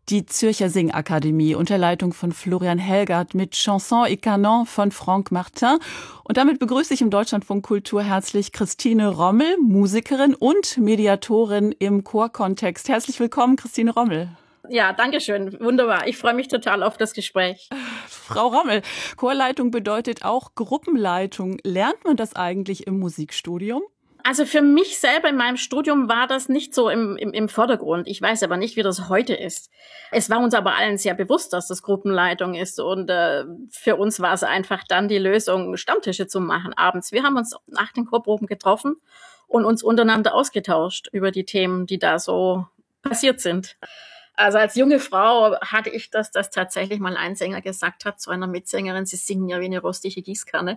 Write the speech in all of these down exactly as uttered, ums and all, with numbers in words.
Die Zürcher Singakademie unter Leitung von Florian Helgert mit Chanson et Canon von Franck Martin. Und damit begrüße ich im Deutschlandfunk Kultur herzlich Christine Rommel, Musikerin und Mediatorin im Chorkontext. Herzlich willkommen, Christine Rommel. Ja, danke schön. Wunderbar. Ich freue mich total auf das Gespräch. Frau Rommel, Chorleitung bedeutet auch Gruppenleitung. Lernt man das eigentlich im Musikstudium? Also für mich selber in meinem Studium war das nicht so im, im, im Vordergrund. Ich weiß aber nicht, wie das heute ist. Es war uns aber allen sehr bewusst, dass das Gruppenleitung ist. Und äh, für uns war es einfach dann die Lösung, Stammtische zu machen abends. Wir haben uns nach den Chorproben getroffen und uns untereinander ausgetauscht über die Themen, die da so passiert sind. Also als junge Frau hatte ich das, dass tatsächlich mal ein Sänger gesagt hat zu einer Mitsängerin, sie singen ja wie eine rostige Gießkanne.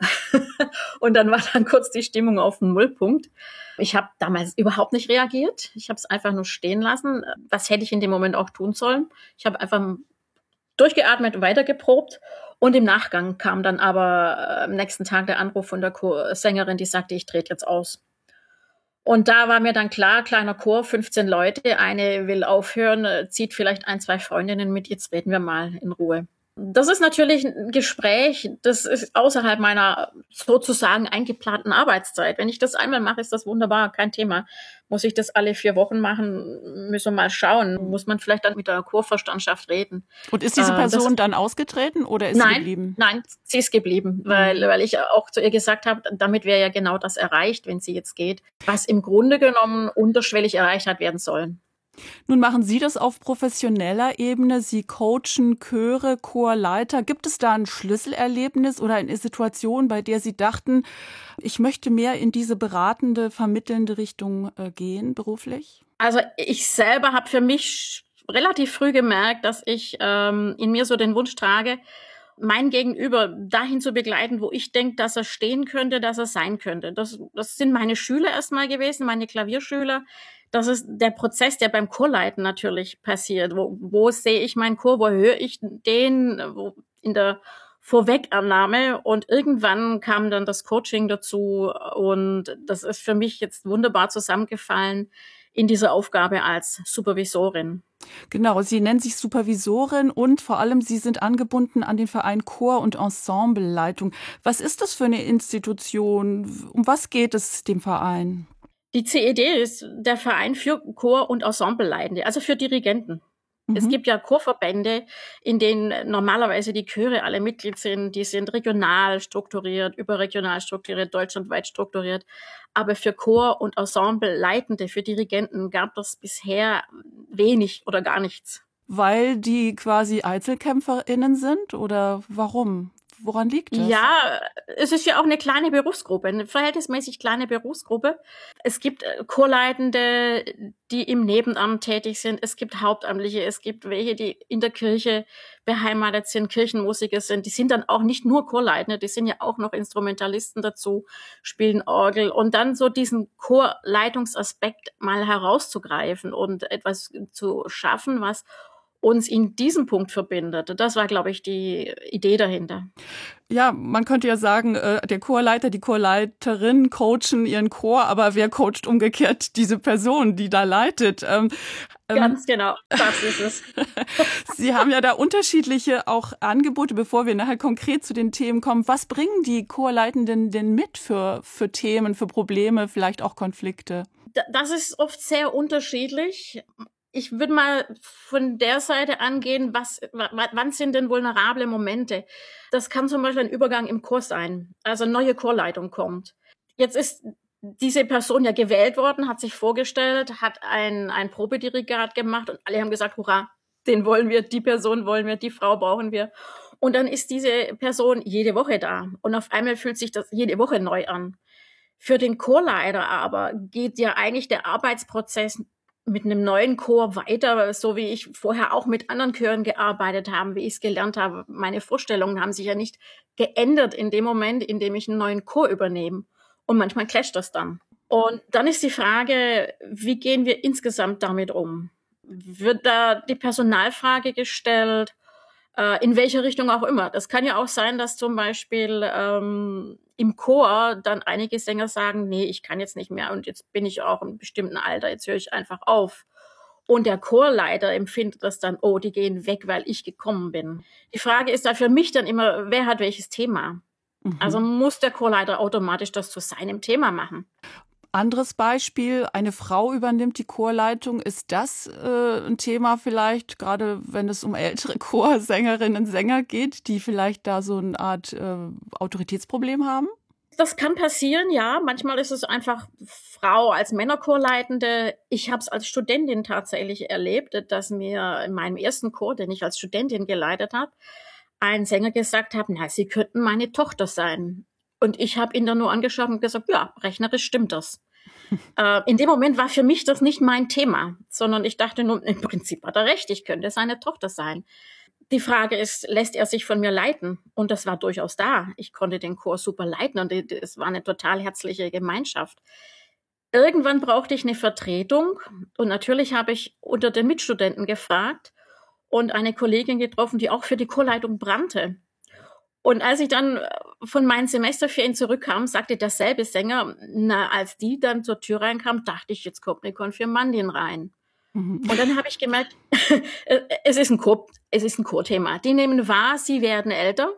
Und dann war dann kurz die Stimmung auf den Nullpunkt. Ich habe damals überhaupt nicht reagiert. Ich habe es einfach nur stehen lassen. Was hätte ich in dem Moment auch tun sollen? Ich habe einfach durchgeatmet und weitergeprobt. Und im Nachgang kam dann aber am nächsten Tag der Anruf von der Sängerin, die sagte, ich trete jetzt aus. Und da war mir dann klar, kleiner Chor, fünfzehn Leute, eine will aufhören, zieht vielleicht ein, zwei Freundinnen mit, jetzt reden wir mal in Ruhe. Das ist natürlich ein Gespräch, das ist außerhalb meiner sozusagen eingeplanten Arbeitszeit. Wenn ich das einmal mache, ist das wunderbar, kein Thema. Muss ich das alle vier Wochen machen, müssen wir mal schauen. Muss man vielleicht dann mit der Chorvorstandschaft reden. Und ist diese Person äh, das, dann ausgetreten oder ist nein, sie geblieben? Nein, sie ist geblieben, mhm. weil, weil ich auch zu ihr gesagt habe, damit wäre ja genau das erreicht, wenn sie jetzt geht, was im Grunde genommen unterschwellig erreicht hat werden sollen. Nun machen Sie das auf professioneller Ebene. Sie coachen Chöre, Chorleiter. Gibt es da ein Schlüsselerlebnis oder eine Situation, bei der Sie dachten, ich möchte mehr in diese beratende, vermittelnde Richtung äh, gehen, beruflich? Also ich selber habe für mich relativ früh gemerkt, dass ich ähm, in mir so den Wunsch trage, mein Gegenüber dahin zu begleiten, wo ich denke, dass er stehen könnte, dass er sein könnte. Das, das sind meine Schüler erstmal gewesen, meine Klavierschüler. Das ist der Prozess, der beim Chorleiten natürlich passiert. Wo, wo sehe ich meinen Chor, wo höre ich den, wo in der Vorwegannahme. Und irgendwann kam dann das Coaching dazu. Und das ist für mich jetzt wunderbar zusammengefallen in dieser Aufgabe als Supervisorin. Genau, Sie nennen sich Supervisorin und vor allem Sie sind angebunden an den Verein Chor- und Ensembleleitung. Was ist das für eine Institution? Um was geht es dem Verein? Die C E D ist der Verein für Chor- und Ensembleleitende, also für Dirigenten. Mhm. Es gibt ja Chorverbände, in denen normalerweise die Chöre alle Mitglied sind. Die sind regional strukturiert, überregional strukturiert, deutschlandweit strukturiert. Aber für Chor- und Ensembleleitende, für Dirigenten gab es bisher wenig oder gar nichts. Weil die quasi EinzelkämpferInnen sind oder warum? Woran liegt das? Ja, es ist ja auch eine kleine Berufsgruppe, eine verhältnismäßig kleine Berufsgruppe. Es gibt Chorleitende, die im Nebenamt tätig sind. Es gibt Hauptamtliche, es gibt welche, die in der Kirche beheimatet sind, Kirchenmusiker sind. Die sind dann auch nicht nur Chorleitende, die sind ja auch noch Instrumentalisten dazu, spielen Orgel. Und dann so diesen Chorleitungsaspekt mal herauszugreifen und etwas zu schaffen, was uns in diesem Punkt verbindet. Das war, glaube ich, die Idee dahinter. Ja, man könnte ja sagen, der Chorleiter, die Chorleiterin coachen ihren Chor, aber wer coacht umgekehrt diese Person, die da leitet? Ganz genau, das ist es. Sie haben ja da unterschiedliche auch Angebote, bevor wir nachher konkret zu den Themen kommen. Was bringen die Chorleitenden denn mit für, für Themen, für Probleme, vielleicht auch Konflikte? Das ist oft sehr unterschiedlich. Ich würde mal von der Seite angehen, was, wann sind denn vulnerable Momente? Das kann zum Beispiel ein Übergang im Chor sein, also eine neue Chorleitung kommt. Jetzt ist diese Person ja gewählt worden, hat sich vorgestellt, hat ein, ein Probedirigat gemacht und alle haben gesagt, hurra, den wollen wir, die Person wollen wir, die Frau brauchen wir. Und dann ist diese Person jede Woche da und auf einmal fühlt sich das jede Woche neu an. Für den Chorleiter aber geht ja eigentlich der Arbeitsprozess mit einem neuen Chor weiter, so wie ich vorher auch mit anderen Chören gearbeitet habe, wie ich es gelernt habe. Meine Vorstellungen haben sich ja nicht geändert in dem Moment, in dem ich einen neuen Chor übernehme. Und manchmal clasht das dann. Und dann ist die Frage, wie gehen wir insgesamt damit um? Wird da die Personalfrage gestellt? Äh, in welche Richtung auch immer. Das kann ja auch sein, dass zum Beispiel ähm, im Chor dann einige Sänger sagen, nee, ich kann jetzt nicht mehr und jetzt bin ich auch im bestimmten Alter, jetzt höre ich einfach auf. Und der Chorleiter empfindet das dann, oh, die gehen weg, weil ich gekommen bin. Die Frage ist da für mich dann immer, wer hat welches Thema? Mhm. Also muss der Chorleiter automatisch das zu seinem Thema machen. Anderes Beispiel, eine Frau übernimmt die Chorleitung. Ist das äh, ein Thema vielleicht, gerade wenn es um ältere Chorsängerinnen und Sänger geht, die vielleicht da so eine Art äh, Autoritätsproblem haben? Das kann passieren, ja. Manchmal ist es einfach Frau als Männerchorleitende. Ich habe es als Studentin tatsächlich erlebt, dass mir in meinem ersten Chor, den ich als Studentin geleitet habe, ein Sänger gesagt hat, na, Sie könnten meine Tochter sein. Und ich habe ihn dann nur angeschaut und gesagt, ja, rechnerisch stimmt das. äh, in dem Moment war für mich das nicht mein Thema, sondern ich dachte nur, im Prinzip hat er recht, ich könnte seine Tochter sein. Die Frage ist, lässt er sich von mir leiten? Und das war durchaus da. Ich konnte den Chor super leiten und es war eine total herzliche Gemeinschaft. Irgendwann brauchte ich eine Vertretung und natürlich habe ich unter den Mitstudenten gefragt und eine Kollegin getroffen, die auch für die Chorleitung brannte. Und als ich dann von meinen Semesterferien zurückkam, sagte derselbe Sänger, na, als die dann zur Tür reinkam, dachte ich, jetzt kommt eine Konfirmandin rein. Mhm. Und dann habe ich gemerkt, es ist ein Chor, es ist ein Chorthema. Die nehmen wahr, sie werden älter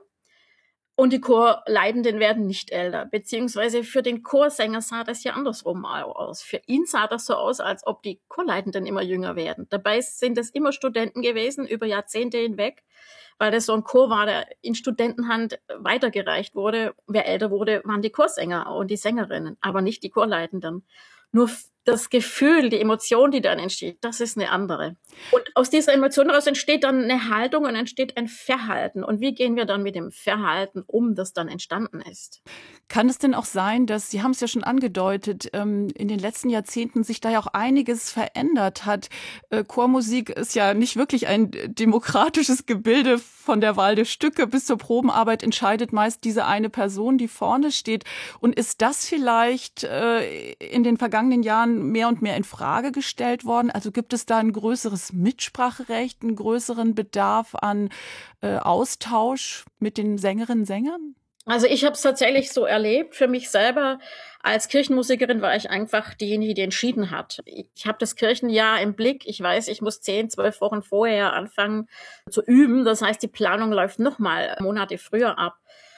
und die Chorleitenden werden nicht älter. Beziehungsweise für den Chorsänger sah das ja andersrum aus. Für ihn sah das so aus, als ob die Chorleitenden immer jünger werden. Dabei sind es immer Studenten gewesen, über Jahrzehnte hinweg, weil das so ein Chor war, der in Studentenhand weitergereicht wurde. Wer älter wurde, waren die Chorsänger und die Sängerinnen, aber nicht die Chorleitenden. Nur das Gefühl, die Emotion, die dann entsteht, das ist eine andere. Und aus dieser Emotion daraus entsteht dann eine Haltung und entsteht ein Verhalten. Und wie gehen wir dann mit dem Verhalten um, das dann entstanden ist? Kann es denn auch sein, dass, Sie haben es ja schon angedeutet, in den letzten Jahrzehnten sich da ja auch einiges verändert hat? Chormusik ist ja nicht wirklich ein demokratisches Gebilde. Von der Wahl der Stücke bis zur Probenarbeit entscheidet meist diese eine Person, die vorne steht. Und ist das vielleicht in den vergangenen Jahren mehr und mehr in Frage gestellt worden? Also gibt es da ein größeres Mitspracherecht, einen größeren Bedarf an äh, Austausch mit den Sängerinnen und Sängern? Also ich habe es tatsächlich so erlebt. Für mich selber als Kirchenmusikerin war ich einfach diejenige, die entschieden hat. Ich habe das Kirchenjahr im Blick. Ich weiß, ich muss zehn, zwölf Wochen vorher anfangen zu üben. Das heißt, die Planung läuft nochmal Monate früher ab.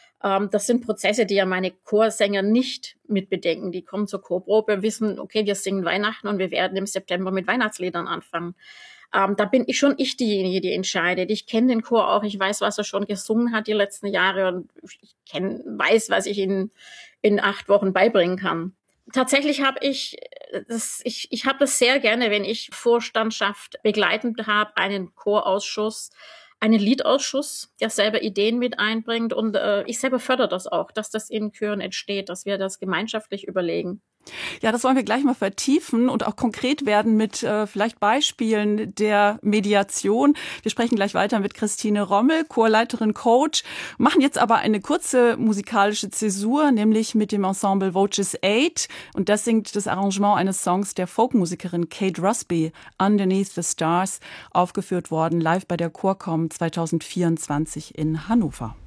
Das sind Prozesse, die ja meine Chorsänger nicht mitbedenken. Die kommen zur Chorprobe, wissen, okay, wir singen Weihnachten und wir werden im September mit Weihnachtsliedern anfangen. Ähm, da bin ich schon ich diejenige, die entscheidet. Ich kenne den Chor auch, ich weiß, was er schon gesungen hat die letzten Jahre und ich kenn, weiß, was ich in, in acht Wochen beibringen kann. Tatsächlich habe ich das, ich, ich habe das sehr gerne, wenn ich Vorstandschaft begleitend habe, einen Chorausschuss, einen Liedausschuss, der selber Ideen mit einbringt und äh, ich selber fördere das auch, dass das in Chören entsteht, dass wir das gemeinschaftlich überlegen. Ja, das wollen wir gleich mal vertiefen und auch konkret werden mit äh, vielleicht Beispielen der Mediation. Wir sprechen gleich weiter mit Christine Rommel, Chorleiterin, Coach, machen jetzt aber eine kurze musikalische Zäsur, nämlich mit dem Ensemble Voces Eight und das singt das Arrangement eines Songs der Folkmusikerin Kate Rusby, Underneath the Stars, aufgeführt worden, live bei der Chorcom zwanzig vierundzwanzig in Hannover.